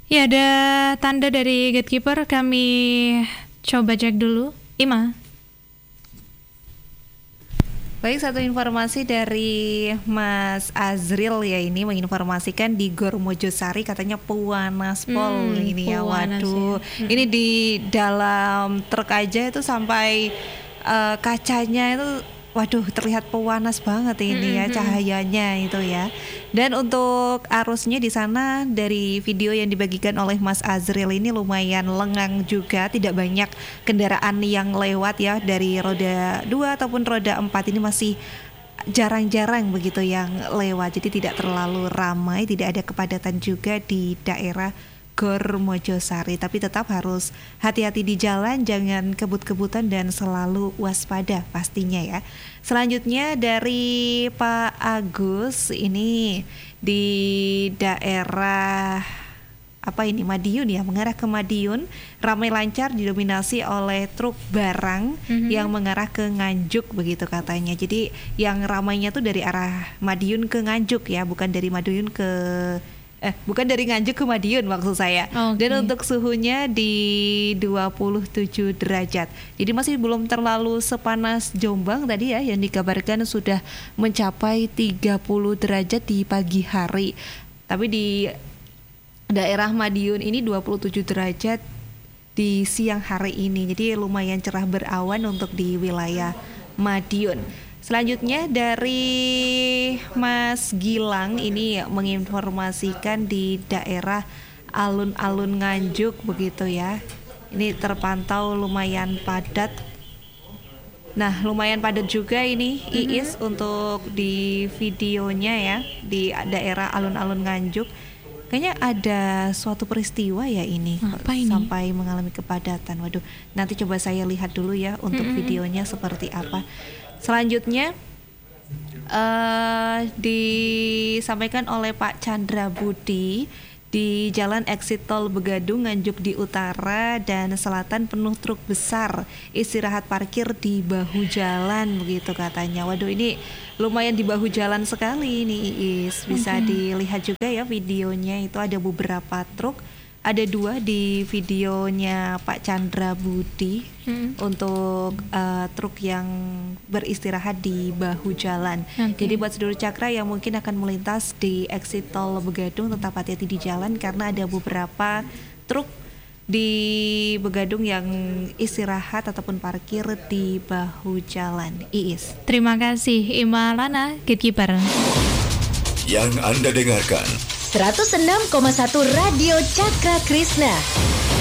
Ya, ada tanda dari gatekeeper, kami coba cek dulu. Ima. Baik, satu informasi dari Mas Azril ya, ini menginformasikan di Gor Mojosari katanya pewanas pol ini ya. Waduh, ya. Ini di dalam truk aja itu sampai kacanya itu, waduh, terlihat pewanas banget ini ya cahayanya itu ya. Dan untuk arusnya di sana dari video yang dibagikan oleh Mas Azril ini lumayan lengang juga, tidak banyak kendaraan yang lewat ya, dari roda 2 ataupun roda 4 ini masih jarang-jarang begitu yang lewat. Jadi tidak terlalu ramai, tidak ada kepadatan juga di daerah Gor Mojosari, tapi tetap harus hati-hati di jalan, jangan kebut-kebutan dan selalu waspada pastinya ya. Selanjutnya dari Pak Agus, ini di daerah Madiun ya, mengarah ke Madiun, ramai lancar didominasi oleh truk barang yang mengarah ke Nganjuk begitu katanya. Jadi yang ramainya tuh dari arah Madiun ke Nganjuk ya, bukan dari Nganjuk ke Madiun maksud saya. Okay. Dan untuk suhunya di 27 derajat. Jadi masih belum terlalu sepanas Jombang tadi ya, yang dikabarkan sudah mencapai 30 derajat di pagi hari. Tapi di daerah Madiun ini 27 derajat di siang hari ini. Jadi lumayan cerah berawan untuk di wilayah Madiun. Selanjutnya dari Mas Gilang, ini menginformasikan di daerah alun-alun Nganjuk begitu ya. Ini terpantau lumayan padat. Nah, lumayan padat juga ini Iis untuk di videonya ya, di daerah alun-alun Nganjuk. Kayaknya ada suatu peristiwa ya ini, sampai mengalami kepadatan. Waduh, nanti coba saya lihat dulu ya untuk videonya seperti apa. Selanjutnya disampaikan oleh Pak Chandra Budi, di Jalan Exit Tol Begadung Nganjuk di utara dan selatan penuh truk besar istirahat parkir di bahu jalan begitu katanya. Waduh, ini lumayan di bahu jalan sekali ini Iis. Bisa dilihat juga ya videonya, itu ada beberapa truk. Ada 2 di videonya Pak Chandra Budi untuk truk yang beristirahat di bahu jalan. Jadi buat seluruh Cakra yang mungkin akan melintas di exit tol Begadung, tetap hati-hati di jalan karena ada beberapa truk di Begadung yang istirahat ataupun parkir di bahu jalan. Iis. Terima kasih Ima Lana, gatekeeper. Yang Anda dengarkan 106,1 Radio Cakra Krishna.